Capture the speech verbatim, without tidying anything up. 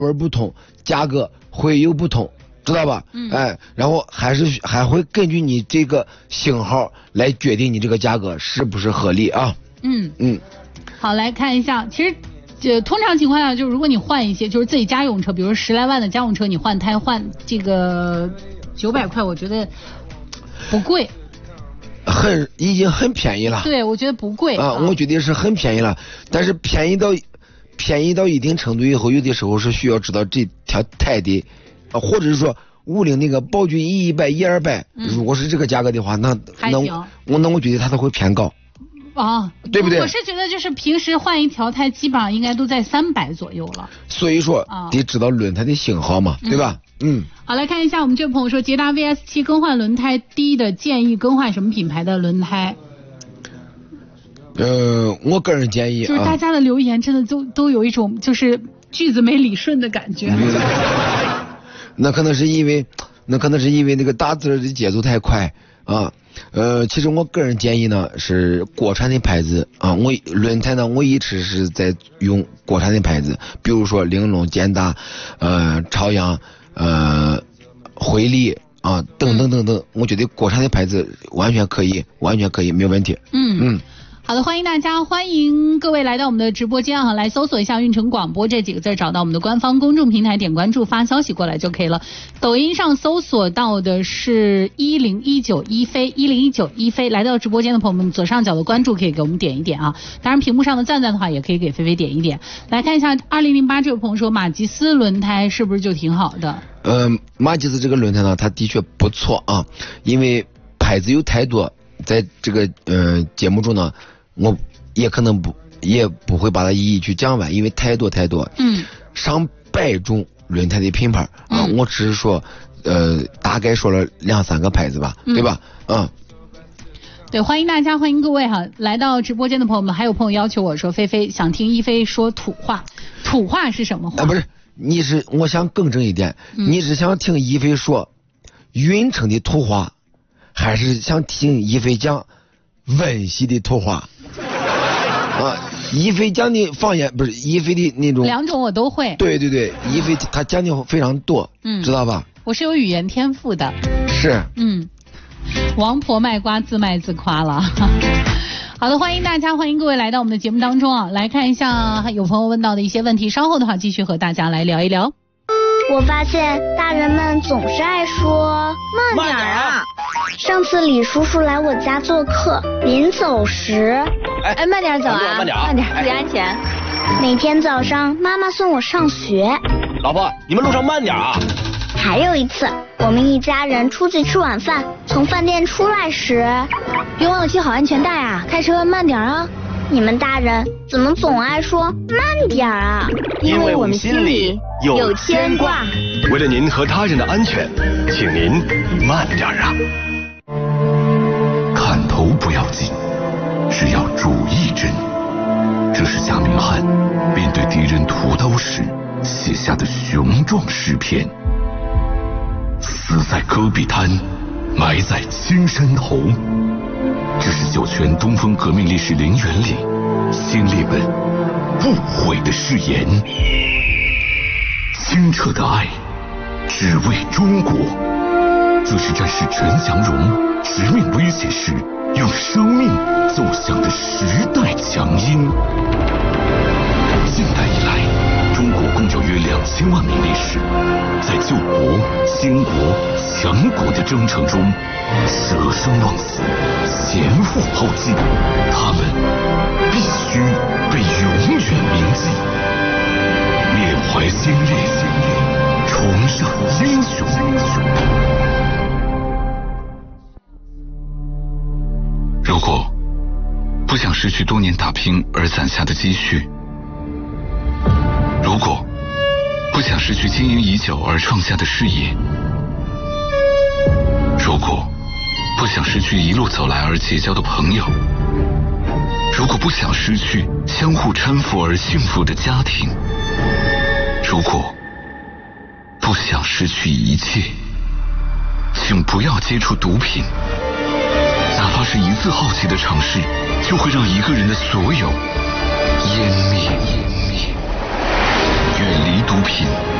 味不同，价格会有不同，知道吧？嗯，哎，然后还是还会根据你这个型号来决定你这个价格是不是合理啊？ 嗯嗯， 好，来看一下，其实。就通常情况下，就是如果你换一些，就是自己家用车，比如说十来万的家用车，你换胎换这个九百块，我觉得不贵， 很已经很便宜了。 对，我觉得不贵啊，我觉得是很便宜了，但是便宜到便宜到一定程度以后，有的时候是需要知道这条胎的，啊，或者是说五菱那个宝骏一一百一二百，如果是这个价格的话，那那我那我觉得它都会偏高。 啊， 对不对？ 我是觉得就是平时换一条胎，基本上应该都在三百左右了。 所以说，啊、得知道轮胎的型号嘛，嗯、对吧？嗯。 好，来看一下我们这位朋友说，捷达 V S 七 更换轮胎低的建议更换什么品牌的轮胎？ 呃，我个人建议、啊， 就是大家的留言真的都都有一种就是句子没理顺的感觉。 嗯、那可能是因为，那可能是因为那个打字的节奏太快啊。呃，其实我个人建议呢是国产的牌子啊，我轮胎呢我一直是在用国产的牌子，比如说玲珑、捷达、呃朝阳、呃惠理啊等等等等，我觉得国产的牌子完全可以，完全可以，没有问题。 嗯嗯。好的，欢迎大家，欢迎各位来到我们的直播间啊，来搜索一下运城广播这几个字，找到我们的官方公众平台，点关注发消息过来就可以了。抖音上搜索到的是一零一九一飞一零一九一飞，来到直播间的朋友们，左上角的关注可以给我们点一点啊，当然屏幕上的赞赞的话也可以给菲菲点一点。来看一下二零零八这位朋友说马吉斯轮胎是不是就挺好的？ 呃，马吉斯这个轮胎呢，它的确不错啊，因为牌子有太多，在这个呃节目中呢。我也可能不也不会把它一一去讲完，因为太多太多，嗯，上百种轮胎的品牌啊，嗯、我只是说，呃，大概说了两三个牌子吧，嗯、对吧？嗯， 对，欢迎大家，欢迎各位哈，来到直播间的朋友们，还有朋友要求我说，菲菲想听一菲说土话，土话是什么话？ 啊，不是，你是我想更正一点，嗯、你是想听一菲说运城的土话，还是想听一菲讲温习的土话？啊，一菲讲的方言不是一菲的那种， 两种我都会。 对对对，一菲他讲的非常多，嗯，知道吧？ 我是有语言天赋的。 是。 嗯，王婆卖瓜自卖自夸了。好的，欢迎大家，欢迎各位来到我们的节目当中啊，来看一下有朋友问到的一些问题，稍后的话继续和大家来聊一聊。 我发现大人们总是爱说慢点啊。上次李叔叔来我家做客，临走时， 哎，慢点走啊，慢点，慢点，注意安全。 每天早上妈妈送我上学。 老婆，你们路上慢点啊。 还有一次，我们一家人出去吃晚饭，从饭店出来时， 别忘了系好安全带啊，开车慢点啊。 你们大人怎么总爱说慢点啊？ 因为我们心里有牵挂。 为了您和他人的安全，请您慢点啊。 砍头不要紧，只要主一针。这是夏明翰面对敌人屠刀时写下的雄壮诗篇。死在戈壁滩，埋在青山头。这是酒泉东风革命烈士陵园里先烈们不悔的誓言。清澈的爱，只为中国，则是战士陈祥荣直面危险时用生命奏响的时代强音。近代以来，中国共有约两千万名烈士，在救国、兴国、强国的征程中舍生忘死，前赴后继，他们必须被永远铭记。缅怀先烈，崇尚英雄。如果不想失去多年打拼而攒下的积蓄，如果不想失去经营已久而创下的事业，如果不想失去一路走来而结交的朋友，如果不想失去相互搀扶而幸福的家庭，如果不想失去一切，请不要接触毒品。哪怕是一次好奇的尝试，就会让一个人的所有湮灭。远离毒品